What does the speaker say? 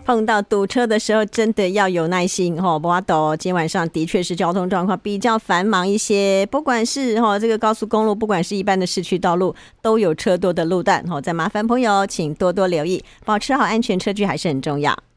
碰到堵车的时候真的要有耐心不然今天晚上的确是交通状况比较繁忙一些，不管是这个高速公路，不管是一般的市区道路，都有车多的路段再麻烦朋友请多多留意，保持好安全，车距还是很重要。